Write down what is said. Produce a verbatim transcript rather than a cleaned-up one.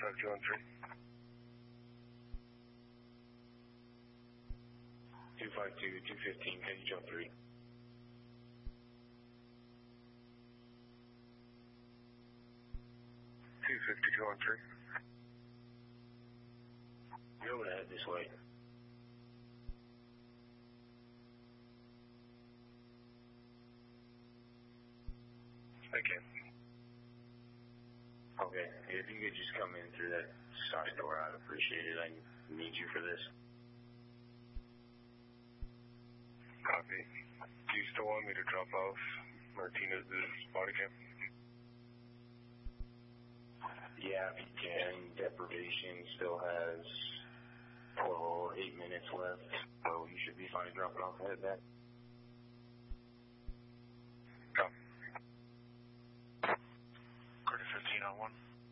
five two one three. two five two, two fifteen, can you jump three? two fifty two one three. You're going to head this way. Again. Okay, if you could just come in through that side door, I'd appreciate it. I need you for this. Copy. Do you still want me to drop off Martinez's body cam? Yeah, if you can. Deprivation still has oh, eight minutes left, so you should be fine to drop it off and head back. Go. Carter fifteen on one.